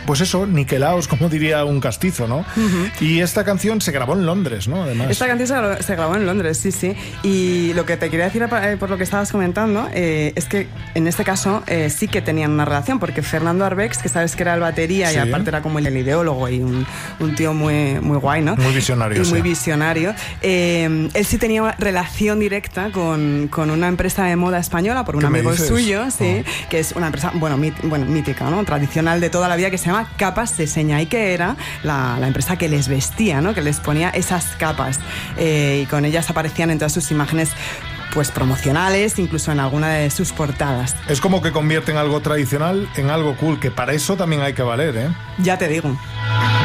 pues eso, niquelaos, como diría un castizo, ¿no? Y esta canción se grabó en Londres, ¿no? Además. Esta canción se grabó en Londres, sí. Y lo que te quería decir por lo que estabas comentando es que en este caso sí que tenían una relación, porque Fernando Arbex, que sabes que era el batería y aparte era como el ideólogo y un tío muy, muy guay, ¿no? Muy visionario. Muy visionario. Él sí tenía relación directa con una empresa de moda española, por un amigo suyo, sí, que es una empresa, mítica, ¿no? Tradicional de toda la vida, que se llama Capas de Seña, y que era la empresa que les vestía, ¿no? Que les ponía esas capas, y con ellas aparecían en todas sus imágenes pues promocionales, incluso en alguna de sus portadas. Es como que convierten algo tradicional en algo cool, que para eso también hay que valer, ¿eh? Ya te digo.